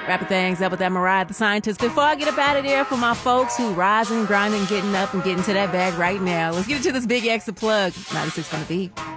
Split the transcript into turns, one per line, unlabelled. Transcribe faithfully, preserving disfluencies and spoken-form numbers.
Wrapping things up with that Mariah the Scientist. Before I get up out of there, for my folks who rising, grinding, getting up, and getting to that bag right now, let's get into this big extra plug. ninety-six from the beat.